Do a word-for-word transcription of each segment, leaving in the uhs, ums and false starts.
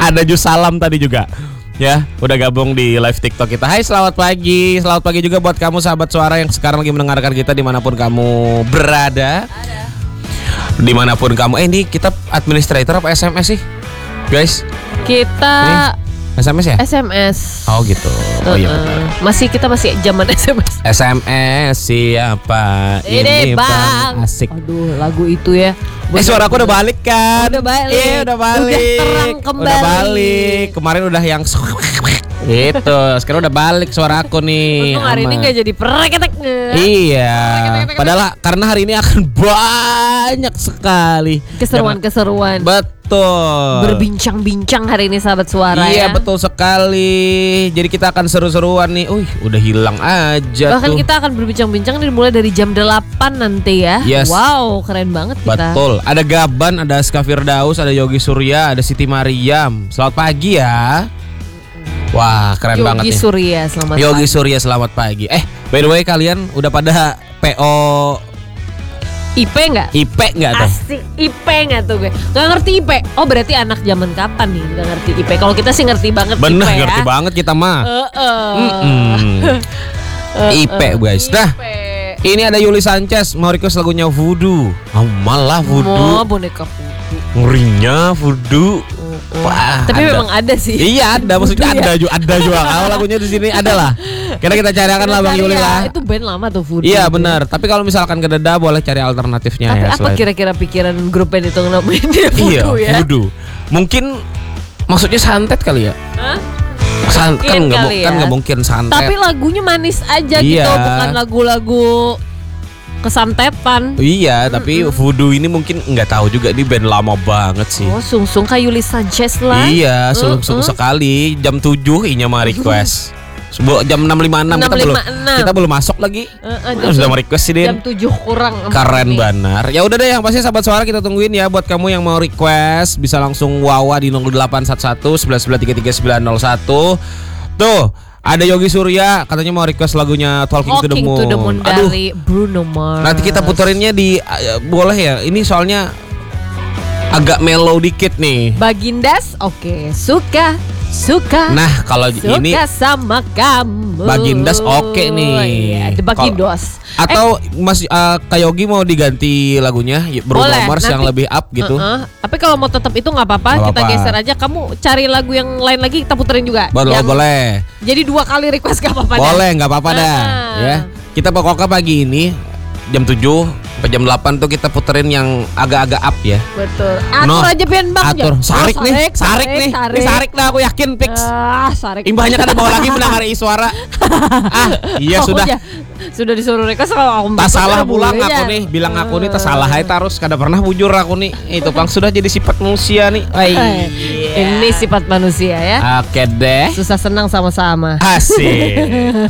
Ada Jus Salam tadi juga. Ya, udah gabung di live TikTok kita. Hai, selamat pagi. Selamat pagi juga buat kamu sahabat suara yang sekarang lagi mendengarkan kita dimanapun kamu berada. Ada. Dimanapun kamu. Eh, ini kita administrator apa S M S sih, guys? Kita ini S M S ya? S M S. Oh gitu. Oh iya benar. Masih kita masih zaman S M S. S M S siapa ini, ini bang. Asik. Aduh, lagu itu ya. Eh, suaraku udah balik kan? Udah balik. Iya, udah balik. Udah terang kembali. Udah balik. Kemarin udah yang gitu. Sekarang udah balik suara aku nih. Untung hari Ama. ini gak jadi perketek. Iya. Padahal karena hari ini akan banyak sekali keseruan-keseruan. Betul. Berbincang-bincang hari ini sahabat suara. Iya, ya. betul sekali. Jadi kita akan seru-seruan nih. Uih, udah hilang aja. Bahkan tuh. kita akan berbincang-bincang dimulai dari jam delapan nanti ya. Yes. Wow, keren banget kita. Betul. Ada Gaban, ada Aska Firdaus, ada Yogi Surya, ada Siti Mariam. Selamat pagi ya. Wah, keren Yogi banget nih. Surya, selamat Yogi pagi. Surya, selamat pagi. Eh, by the way kalian udah pada P O I P nggak? I P nggak tuh? Asik, I P nggak tuh gue? Gak ngerti I P. Oh, berarti anak zaman kapan nih gak ngerti I P? Kalau kita sih ngerti banget Bener, I P ya. ngerti banget kita mah. Uh-uh. I P guys. Nah, ini ada Yuli Sanchez mau request lagunya Voodoo. Oh, malah Voodoo. Mau boneka Voodoo. Ngerinya Voodoo. Wah, tapi ada. memang ada sih. Iya, ada, maksudnya ada juga, ada juga. Kalau lagunya di sini ada lah. Kira kita carikan lah Bang Yuli lah. Itu band lama tuh Voodoo. Iya benar. Tapi kalau misalkan ke Deda boleh cari alternatifnya. Tapi ya. apa selain. kira-kira pikiran grup band itu namain dia Voodoo Iya, ya? Voodoo. Mungkin maksudnya santet kali ya? Hah? San- kan nggak kali kan ya. nggak mungkin santet. Tapi lagunya manis aja Iya. gitu, bukan lagu-lagu kesantetan. Iya, tapi Voodoo ini mungkin nggak tahu juga, di band lama banget sih. Oh, sung-sung kayak Yuli Sanchez lah. Iya, sung-sung Uh-uh. sekali. Jam tujuh inya mah request. Sebu- jam enam lima enam kita belum enam lima enam. kita belum masuk lagi. Uh-uh, Nah, sudah mau request sih, Din. Jam tujuh kurang. Keren nih. benar. Ya udah deh, yang pasti sahabat suara kita tungguin ya. Buat kamu yang mau request bisa langsung wawa di nol delapan satu satu sebelas sebelas tiga tiga sembilan nol satu. Tuh, ada Yogi Surya katanya mau request lagunya Talking, Talking to the Moon. to the Moon Aduh, dari Bruno Mars. nanti kita puterinnya di uh, boleh ya. Ini soalnya agak mellow dikit nih. Bagindas, oke, suka, suka. Nah, kalau suka ini sama kamu. Bagindas oke nih. Iya, The Bagindos. Atau Mas uh, Kak Yogi mau diganti lagunya Bruno Boleh, Mars yang nanti- lebih up gitu. Uh-uh. Tapi kalau mau tetap itu nggak apa-apa, Nggak kita apa-apa. geser aja. Kamu cari lagu yang lain lagi kita puterin juga. Boleh, Yang- boleh. Jadi dua kali request gak apa-apa. dah. Boleh, nggak apa-apa dah. Ah. Ya. Kita pokoknya pagi ini jam tujuh sampai jam delapan tuh kita puterin yang agak-agak up ya. Betul. Atur No, aja pian bang. Atur. Oh, Sarik, nih, sarik, nih. Sarik. Ini sarik dah, aku yakin fix. Ah, sarik. Imbahnya kan bawa lagi mendengar suara. Ah, iya Oh, sudah. ya. Sudah disuruh request kalau aku Tak salah boleh pulang ya. aku nih, bilang aku nih tak salah hai terus kada pernah bujur aku nih. Itu Bang sudah jadi sifat manusia nih. Oh, iya. Ini sifat manusia ya. Oke deh. Susah senang sama-sama. Asik.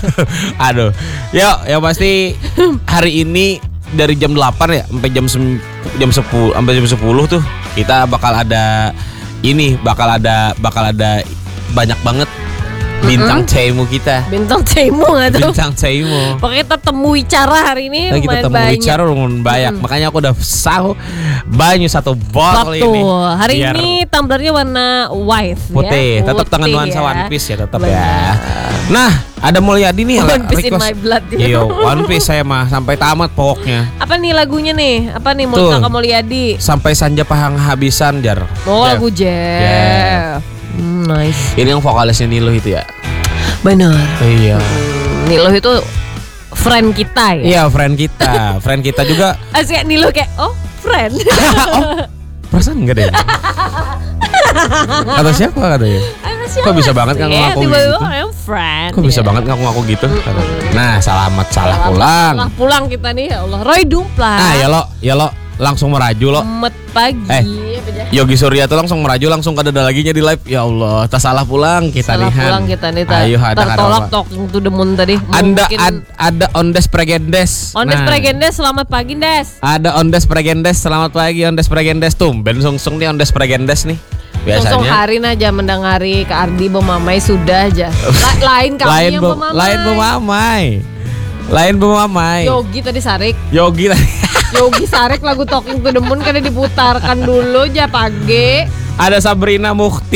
Aduh. Yuk, yang pasti hari ini dari jam delapan ya sampai jam sem- jam sepuluh sampai jam sepuluh tuh kita bakal ada ini, bakal ada bakal ada banyak banget bintang cemu kita. Bintang cemu nggak tuh? Bintang cemu. Pokoknya kita temui cara hari ini Nah, kita lumayan temu banyak. bicara lumayan banyak. Makanya aku udah sahu banyak satu botol ini. Betul. Hari Biar ini tumblernya warna white putih, ya. tetap tangan nuansa ya. One Piece ya tetap Benar. ya. Nah, ada Mulyadi nih One Piece in request. my blood. Iya, One Piece saya mah sampai tamat pokoknya. Apa nih lagunya nih? Apa nih Tuh. Multa Mulyadi? Sampai Sanja Pahang habisan jar. Oh, Jeff. lagu Jeff. Hmm, nice. Ini yang vokalisnya Nilo itu ya. Benar. Iya. Nilo itu friend kita ya. Iya, friend kita. Friend kita juga. Asik Nilo kayak oh friend. Oh, perasaan enggak deh. Kata siapa katanya? Kok bisa banget ngaku Iya, ngaku tiba-tiba gitu? kayak friend. Kok bisa ya. banget ngaku-ngaku gitu? Nah, selamat salah pulang. Salah pulang kita nih ya Allah. Roy Dumpla. Ah, ya lo, ya lo langsung meraju lo. Selamat pagi. Eh, Yogi Surya tuh langsung meraju langsung ke dada laginya di live. Ya Allah, tak salah pulang kita Salah nih. Han. pulang kita nih. Ayo ada tertolak talking to the moon tadi. Anda Mungkin ad, ada Ondes Pregendes. Ondes Nah, Pregendes, selamat pagi Des. Ada Ondes Pregendes, selamat pagi Ondes Pregendes. Tumben sungsung nih Ondes Pregendes nih. Langsung Biasanya harin aja mendengari ke Ardi Bomamai sudah aja. La- lain kami lain yang Bo- Bomamai. lain Bomamai. Lain Bomamai. Yogi tadi Sarik. Yogi tadi. Yogi Sarik lagu Talking to the Moon kan diputarkan dulu aja pagi. Ada Sabrina Mukhti.